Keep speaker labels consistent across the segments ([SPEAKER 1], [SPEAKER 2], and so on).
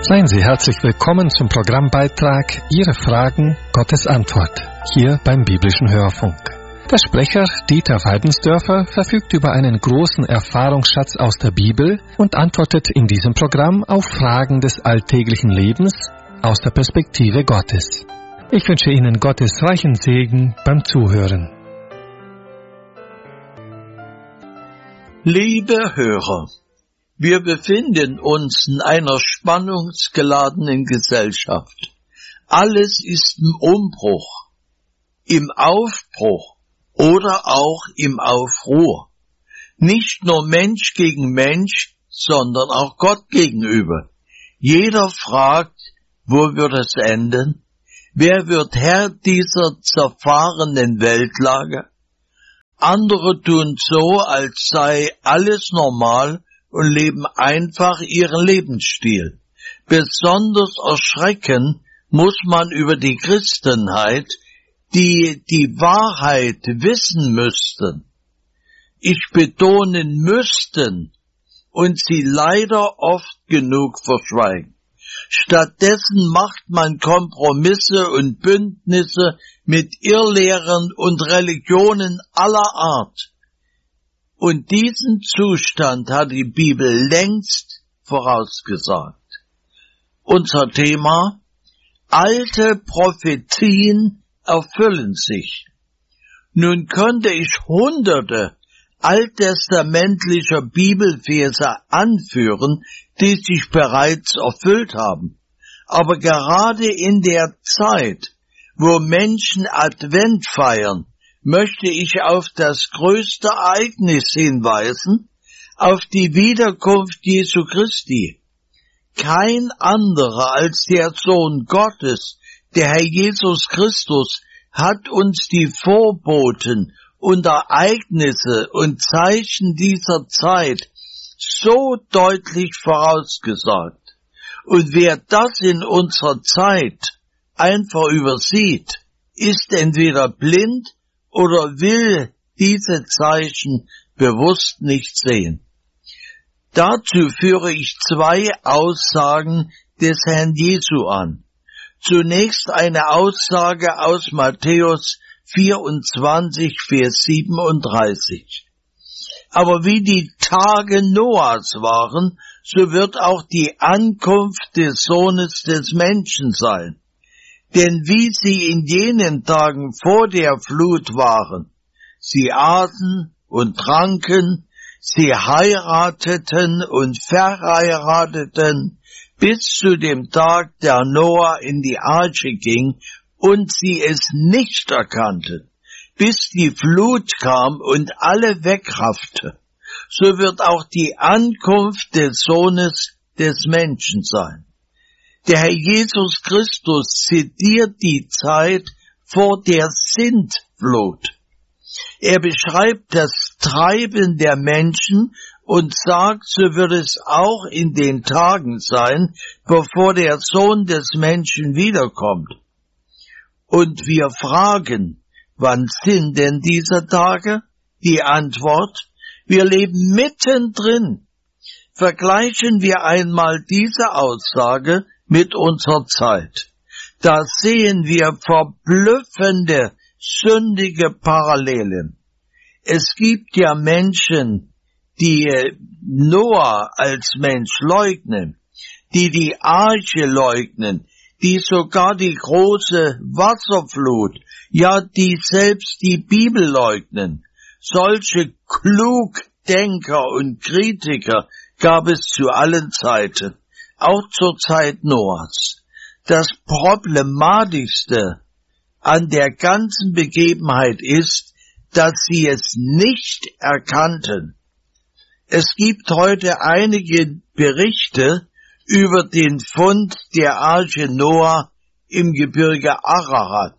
[SPEAKER 1] Seien Sie herzlich willkommen zum Programmbeitrag Ihre Fragen, Gottes Antwort, hier beim Biblischen Hörfunk. Der Sprecher Dieter Weidensdörfer verfügt über einen großen Erfahrungsschatz aus der Bibel und antwortet in diesem Programm auf Fragen des alltäglichen Lebens aus der Perspektive Gottes. Ich wünsche Ihnen Gottes reichen Segen beim Zuhören.
[SPEAKER 2] Liebe Hörer, wir befinden uns in einer spannungsgeladenen Gesellschaft. Alles ist im Umbruch, im Aufbruch oder auch im Aufruhr. Nicht nur Mensch gegen Mensch, sondern auch Gott gegenüber. Jeder fragt, wo wird es enden? Wer wird Herr dieser zerfahrenen Weltlage? Andere tun so, als sei alles normal und leben einfach ihren Lebensstil. Besonders erschrecken muss man über die Christenheit, die die Wahrheit wissen müssten. Ich betone müssten und sie leider oft genug verschweigen. Stattdessen macht man Kompromisse und Bündnisse mit Irrlehren und Religionen aller Art. Und diesen Zustand hat die Bibel längst vorausgesagt. Unser Thema: alte Prophetien erfüllen sich. Nun könnte ich hunderte alttestamentlicher Bibelverse anführen, die sich bereits erfüllt haben. Aber gerade in der Zeit, wo Menschen Advent feiern, möchte ich auf das größte Ereignis hinweisen, auf die Wiederkunft Jesu Christi. Kein anderer als der Sohn Gottes, der Herr Jesus Christus, hat uns die Vorboten und Ereignisse und Zeichen dieser Zeit so deutlich vorausgesagt. Und wer das in unserer Zeit einfach übersieht, ist entweder blind oder will diese Zeichen bewusst nicht sehen. Dazu führe ich zwei Aussagen des Herrn Jesu an. Zunächst eine Aussage aus Matthäus 24, Vers 37. Aber wie die Tage Noahs waren, so wird auch die Ankunft des Sohnes des Menschen sein. Denn wie sie in jenen Tagen vor der Flut waren, sie aßen und tranken, sie heirateten und verheirateten, bis zu dem Tag, da Noah in die Arche ging und sie es nicht erkannten, bis die Flut kam und alle wegraffte. So wird auch die Ankunft des Sohnes des Menschen sein. Der Herr Jesus Christus zitiert die Zeit vor der Sintflut. Er beschreibt das Treiben der Menschen und sagt, so wird es auch in den Tagen sein, bevor der Sohn des Menschen wiederkommt. Und wir fragen, wann sind denn diese Tage? Die Antwort: Wir leben mittendrin. Vergleichen wir einmal diese Aussage mit unserer Zeit. Da sehen wir verblüffende, sündige Parallelen. Es gibt ja Menschen, die Noah als Mensch leugnen, die Arche leugnen, die sogar die große Wasserflut, ja, die selbst die Bibel leugnen. Solche Klugdenker und Kritiker gab es zu allen Zeiten, auch zur Zeit Noahs. Das Problematischste an der ganzen Begebenheit ist, dass sie es nicht erkannten. Es gibt heute einige Berichte über den Fund der Arche Noah im Gebirge Ararat.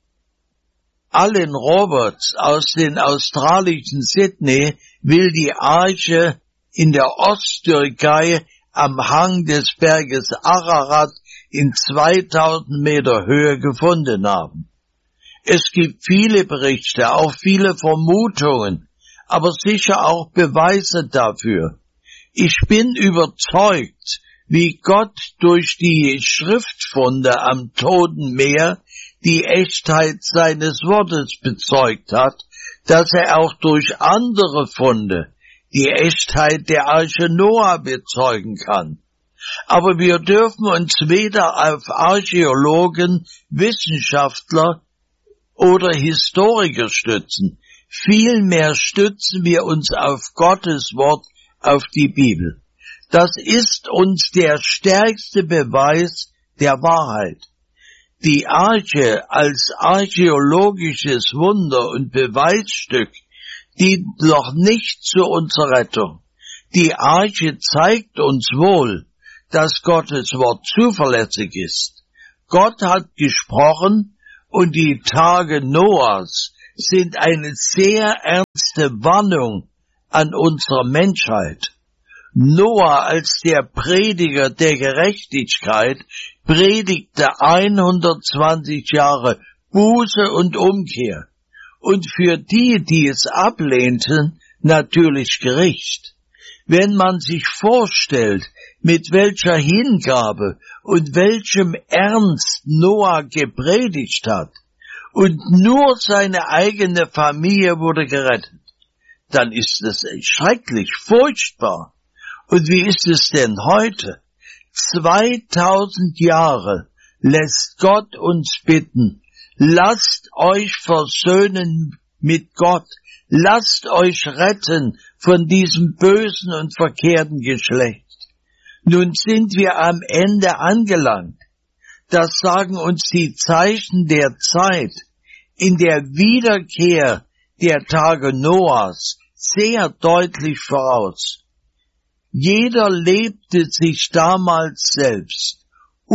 [SPEAKER 2] Alan Roberts aus den australischen Sydney will die Arche in der Osttürkei am Hang des Berges Ararat in 2000 Meter Höhe gefunden haben. Es gibt viele Berichte, auch viele Vermutungen, aber sicher auch Beweise dafür. Ich bin überzeugt, wie Gott durch die Schriftfunde am Toten Meer die Echtheit seines Wortes bezeugt hat, dass er auch durch andere Funde die Echtheit der Arche Noah bezeugen kann. Aber wir dürfen uns weder auf Archäologen, Wissenschaftler oder Historiker stützen. Vielmehr stützen wir uns auf Gottes Wort, auf die Bibel. Das ist uns der stärkste Beweis der Wahrheit. Die Arche als archäologisches Wunder und Beweisstück dient noch nicht zu unserer Rettung. Die Arche zeigt uns wohl, dass Gottes Wort zuverlässig ist. Gott hat gesprochen und die Tage Noahs sind eine sehr ernste Warnung an unsere Menschheit. Noah als der Prediger der Gerechtigkeit predigte 120 Jahre Buße und Umkehr und für die, die es ablehnten, natürlich Gericht. Wenn man sich vorstellt, mit welcher Hingabe und welchem Ernst Noah gepredigt hat und nur seine eigene Familie wurde gerettet, dann ist es schrecklich, furchtbar. Und wie ist es denn heute? 2000 Jahre lässt Gott uns bitten, lasst euch versöhnen mit Gott, lasst euch retten von diesem bösen und verkehrten Geschlecht. Nun sind wir am Ende angelangt. Das sagen uns die Zeichen der Zeit in der Wiederkehr der Tage Noahs sehr deutlich voraus. Jeder lebte sich damals selbst.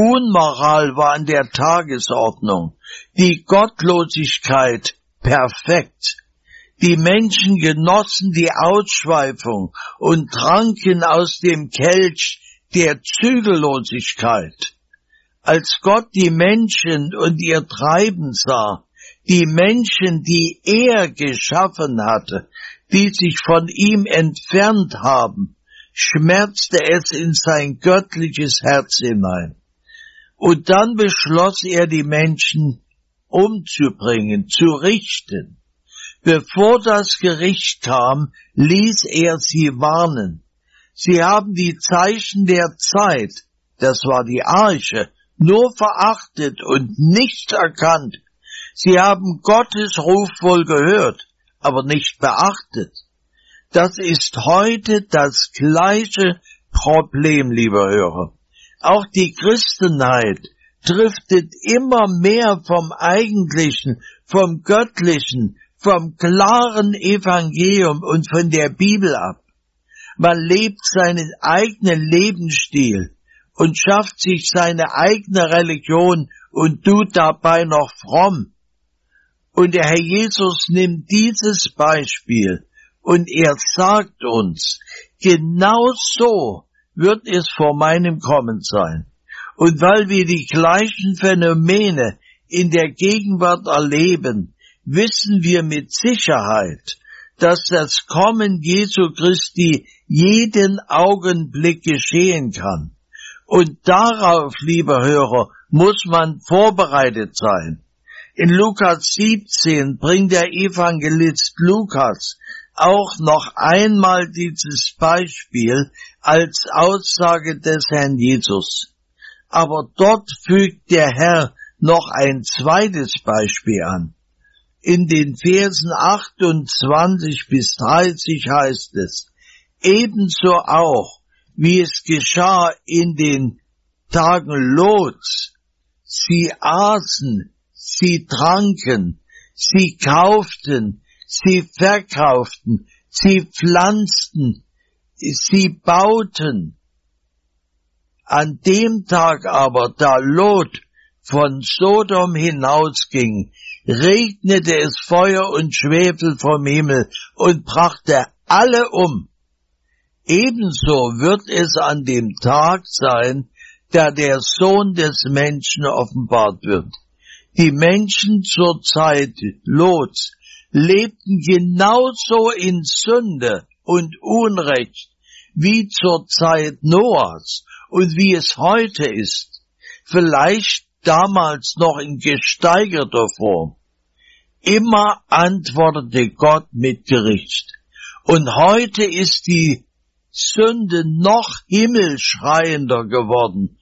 [SPEAKER 2] Unmoral war an der Tagesordnung, die Gottlosigkeit perfekt. Die Menschen genossen die Ausschweifung und tranken aus dem Kelch der Zügellosigkeit. Als Gott die Menschen und ihr Treiben sah, die Menschen, die er geschaffen hatte, die sich von ihm entfernt haben, schmerzte es in sein göttliches Herz hinein. Und dann beschloss er, die Menschen umzubringen, zu richten. Bevor das Gericht kam, ließ er sie warnen. Sie haben die Zeichen der Zeit, das war die Arche, nur verachtet und nicht erkannt. Sie haben Gottes Ruf wohl gehört, aber nicht beachtet. Das ist heute das gleiche Problem, liebe Hörer. Auch die Christenheit driftet immer mehr vom Eigentlichen, vom Göttlichen, vom klaren Evangelium und von der Bibel ab. Man lebt seinen eigenen Lebensstil und schafft sich seine eigene Religion und tut dabei noch fromm. Und der Herr Jesus nimmt dieses Beispiel und er sagt uns, genau so wird es vor meinem Kommen sein. Und weil wir die gleichen Phänomene in der Gegenwart erleben, wissen wir mit Sicherheit, dass das Kommen Jesu Christi jeden Augenblick geschehen kann. Und darauf, liebe Hörer, muss man vorbereitet sein. In Lukas 17 bringt der Evangelist Lukas auch noch einmal dieses Beispiel als Aussage des Herrn Jesus. Aber dort fügt der Herr noch ein zweites Beispiel an. In den Versen 28 bis 30 heißt es, ebenso auch, wie es geschah in den Tagen Lots. Sie aßen, sie tranken, sie kauften, sie verkauften, sie pflanzten, sie bauten. An dem Tag aber, da Lot von Sodom hinausging, regnete es Feuer und Schwefel vom Himmel und brachte alle um. Ebenso wird es an dem Tag sein, da der Sohn des Menschen offenbart wird. Die Menschen zur Zeit Lots lebten genauso in Sünde und Unrecht wie zur Zeit Noahs und wie es heute ist, vielleicht damals noch in gesteigerter Form. Immer antwortete Gott mit Gericht. Und heute ist die Sünde noch himmelschreiender geworden.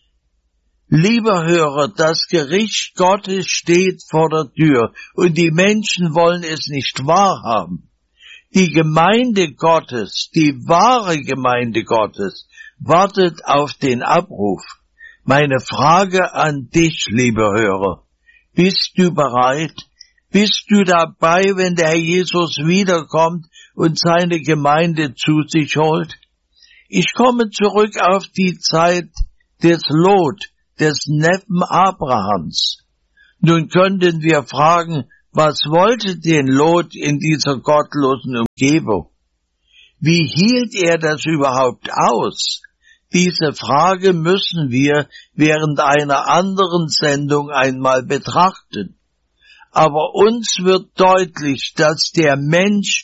[SPEAKER 2] Lieber Hörer, das Gericht Gottes steht vor der Tür und die Menschen wollen es nicht wahrhaben. Die Gemeinde Gottes, die wahre Gemeinde Gottes, wartet auf den Abruf. Meine Frage an dich, lieber Hörer, bist du bereit? Bist du dabei, wenn der Herr Jesus wiederkommt und seine Gemeinde zu sich holt? Ich komme zurück auf die Zeit des Lot, des Neffen Abrahams. Nun könnten wir fragen, was wollte denn Lot in dieser gottlosen Umgebung? Wie hielt er das überhaupt aus? Diese Frage müssen wir während einer anderen Sendung einmal betrachten. Aber uns wird deutlich, dass der Mensch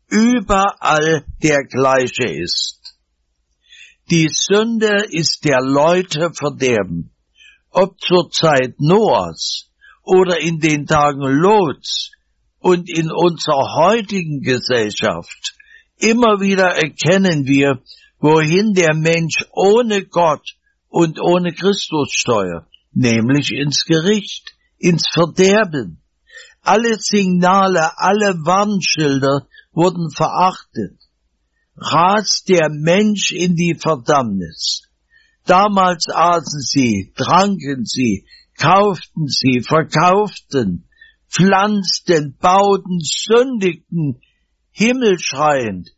[SPEAKER 2] überall der gleiche ist. Die Sünde ist der Leute Verderben. Ob zur Zeit Noahs oder in den Tagen Lots und in unserer heutigen Gesellschaft, immer wieder erkennen wir, wohin der Mensch ohne Gott und ohne Christus steuert, nämlich ins Gericht, ins Verderben. Alle Signale, alle Warnschilder wurden verachtet. Rast der Mensch in die Verdammnis. Damals aßen sie, tranken sie, kauften sie, verkauften, pflanzten, bauten, sündigten, himmelschreiend.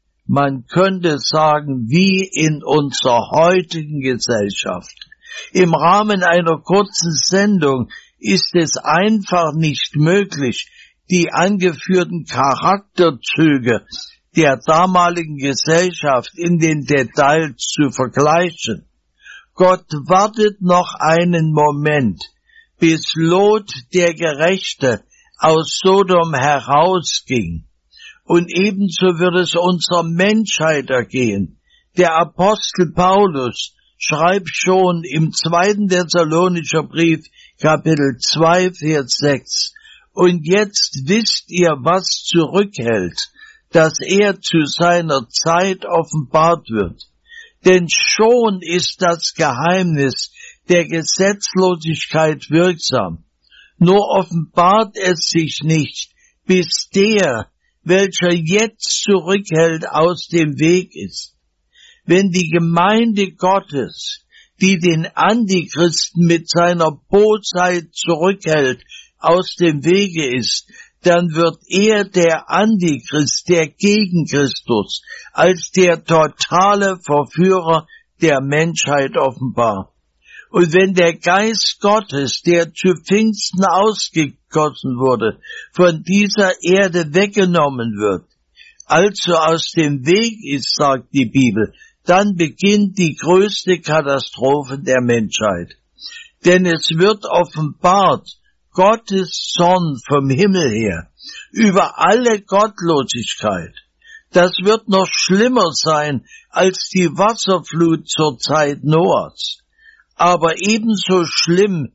[SPEAKER 2] Man könnte sagen, wie in unserer heutigen Gesellschaft. Im Rahmen einer kurzen Sendung ist es einfach nicht möglich, die angeführten Charakterzüge der damaligen Gesellschaft in den Details zu vergleichen. Gott wartet noch einen Moment, bis Lot, der Gerechte, aus Sodom herausging. Und ebenso wird es unserer Menschheit ergehen. Der Apostel Paulus schreibt schon im 2. Thessalonischer Brief, Kapitel 2, Vers 6, und jetzt wisst ihr, was zurückhält, dass er zu seiner Zeit offenbart wird. Denn schon ist das Geheimnis der Gesetzlosigkeit wirksam. Nur offenbart es sich nicht, bis der, welcher jetzt zurückhält, aus dem Weg ist. Wenn die Gemeinde Gottes, die den Antichristen mit seiner Bosheit zurückhält, aus dem Wege ist, dann wird er, der Antichrist, der Gegenchristus, als der totale Verführer der Menschheit offenbar. Und wenn der Geist Gottes, der zu Pfingsten ausgegossen wurde, von dieser Erde weggenommen wird, also aus dem Weg ist, sagt die Bibel, dann beginnt die größte Katastrophe der Menschheit. Denn es wird offenbart, Gottes Zorn vom Himmel her, über alle Gottlosigkeit. Das wird noch schlimmer sein als die Wasserflut zur Zeit Noahs, aber ebenso schlimm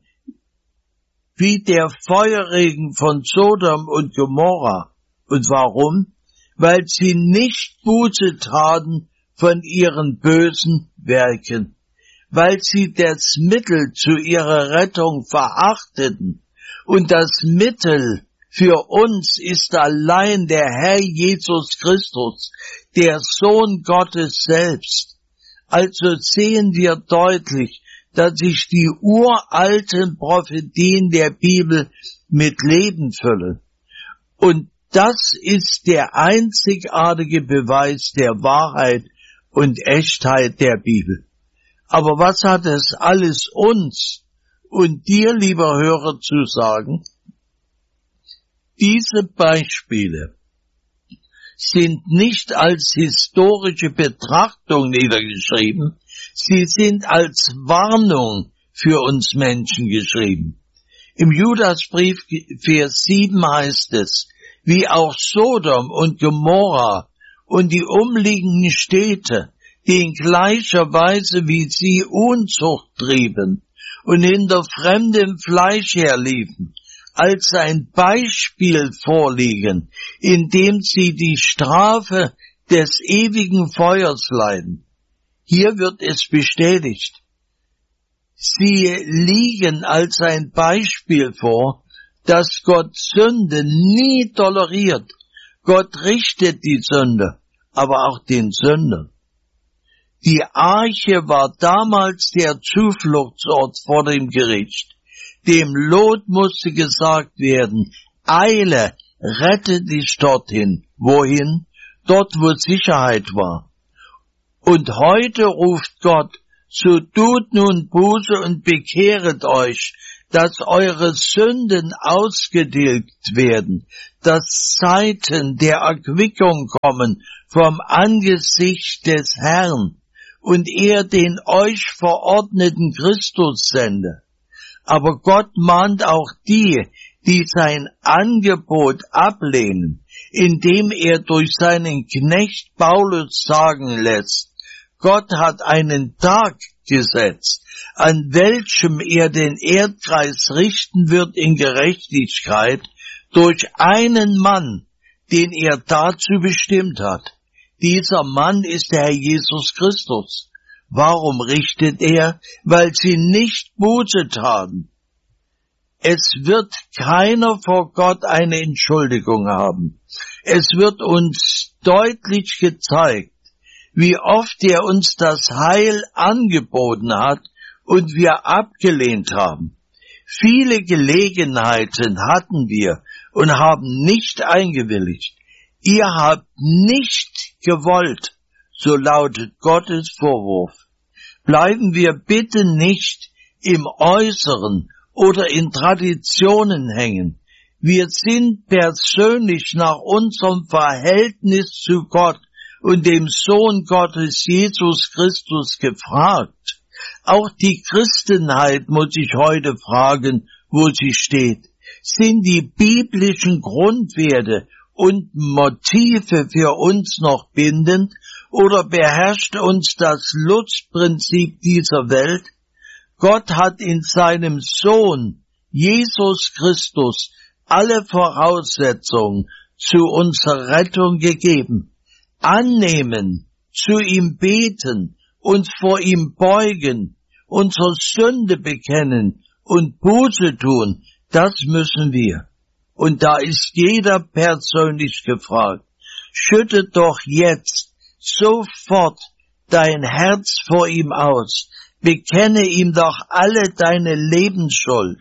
[SPEAKER 2] wie der Feuerregen von Sodom und Gomorra. Und warum? Weil sie nicht Buße taten von ihren bösen Werken, weil sie das Mittel zu ihrer Rettung verachteten. Und das Mittel für uns ist allein der Herr Jesus Christus, der Sohn Gottes selbst. Also sehen wir deutlich, dass sich die uralten Prophetien der Bibel mit Leben füllen. Und das ist der einzigartige Beweis der Wahrheit und Echtheit der Bibel. Aber was hat es alles uns und dir, lieber Hörer, zu sagen? Diese Beispiele sind nicht als historische Betrachtung niedergeschrieben, sie sind als Warnung für uns Menschen geschrieben. Im Judasbrief, Vers 7 heißt es, wie auch Sodom und Gomorra und die umliegenden Städte, die in gleicher Weise wie sie Unzucht trieben und hinter fremdem Fleisch herliefen, als ein Beispiel vorliegen, indem sie die Strafe des ewigen Feuers leiden. Hier wird es bestätigt. Sie liegen als ein Beispiel vor, dass Gott Sünde nie toleriert. Gott richtet die Sünde, aber auch den Sünder. Die Arche war damals der Zufluchtsort vor dem Gericht. Dem Lot musste gesagt werden, eile, rette dich dorthin. Wohin? Dort, wo Sicherheit war. Und heute ruft Gott, so tut nun Buße und bekehret euch, dass eure Sünden ausgetilgt werden, dass Zeiten der Erquickung kommen vom Angesicht des Herrn und er den euch verordneten Christus sende. Aber Gott mahnt auch die, die sein Angebot ablehnen, indem er durch seinen Knecht Paulus sagen lässt, Gott hat einen Tag gesetzt, an welchem er den Erdkreis richten wird in Gerechtigkeit durch einen Mann, den er dazu bestimmt hat. Dieser Mann ist der Herr Jesus Christus. Warum richtet er? Weil sie nicht Buße taten. Es wird keiner vor Gott eine Entschuldigung haben. Es wird uns deutlich gezeigt, wie oft er uns das Heil angeboten hat und wir abgelehnt haben. Viele Gelegenheiten hatten wir und haben nicht eingewilligt. Ihr habt nicht gewollt, so lautet Gottes Vorwurf. Bleiben wir bitte nicht im Äußeren oder in Traditionen hängen. Wir sind persönlich nach unserem Verhältnis zu Gott und dem Sohn Gottes Jesus Christus gefragt. Auch die Christenheit muss sich heute fragen, wo sie steht. Sind die biblischen Grundwerte und Motive für uns noch bindend oder beherrscht uns das Lustprinzip dieser Welt? Gott hat in seinem Sohn Jesus Christus alle Voraussetzungen zu unserer Rettung gegeben. Annehmen, zu ihm beten, uns vor ihm beugen, unsere Sünde bekennen und Buße tun, das müssen wir. Und da ist jeder persönlich gefragt. Schütte doch jetzt sofort dein Herz vor ihm aus, bekenne ihm doch alle deine Lebensschuld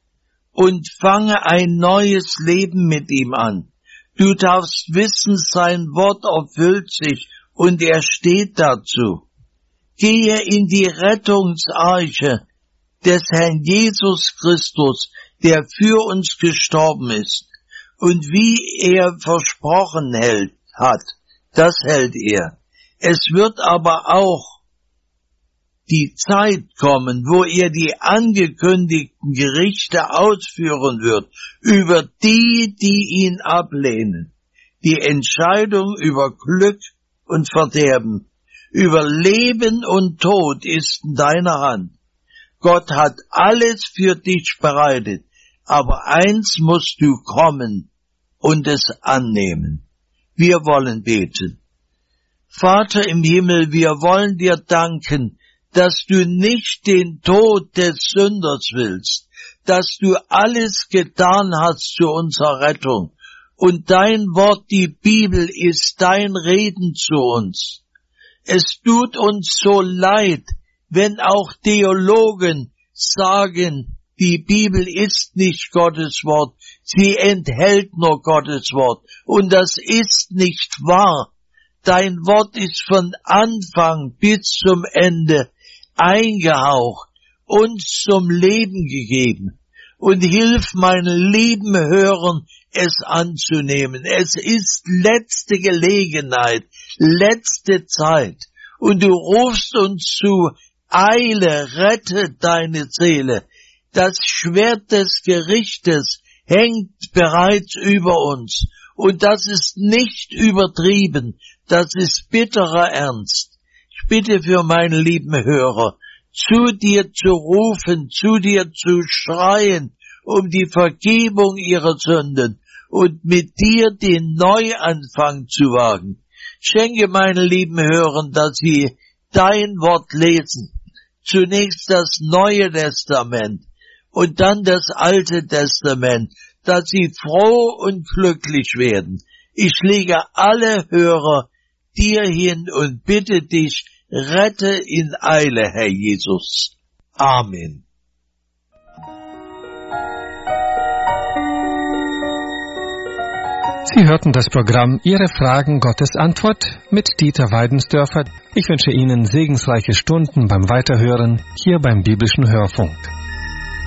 [SPEAKER 2] und fange ein neues Leben mit ihm an. Du darfst wissen, sein Wort erfüllt sich und er steht dazu. Gehe in die Rettungsarche des Herrn Jesus Christus, der für uns gestorben ist und wie er versprochen hat, das hält er. Es wird aber auch die Zeit kommen, wo er die angekündigten Gerichte ausführen wird über die, die ihn ablehnen. Die Entscheidung über Glück und Verderben, über Leben und Tod ist in deiner Hand. Gott hat alles für dich bereitet, aber eins musst du kommen und es annehmen. Wir wollen beten. Vater im Himmel, wir wollen dir danken, dass du nicht den Tod des Sünders willst, dass du alles getan hast zu unserer Rettung. Und dein Wort, die Bibel, ist dein Reden zu uns. Es tut uns so leid, wenn auch Theologen sagen, die Bibel ist nicht Gottes Wort, sie enthält nur Gottes Wort. Und das ist nicht wahr. Dein Wort ist von Anfang bis zum Ende eingehaucht, uns zum Leben gegeben. Und hilf meinen lieben Hörern, es anzunehmen. Es ist letzte Gelegenheit, letzte Zeit. Und du rufst uns zu, eile, rette deine Seele. Das Schwert des Gerichtes hängt bereits über uns. Und das ist nicht übertrieben, das ist bitterer Ernst. Ich bitte für meinen lieben Hörer, zu dir zu rufen, zu dir zu schreien, um die Vergebung ihrer Sünden und mit dir den Neuanfang zu wagen. Schenke meinen lieben Hörern, dass sie dein Wort lesen. Zunächst das Neue Testament und dann das Alte Testament, dass sie froh und glücklich werden. Ich lege alle Hörer dir hin und bitte dich, rette in Eile, Herr Jesus. Amen.
[SPEAKER 1] Sie hörten das Programm Ihre Fragen, Gottes Antwort mit Dieter Weidensdörfer. Ich wünsche Ihnen segensreiche Stunden beim Weiterhören hier beim Biblischen Hörfunk.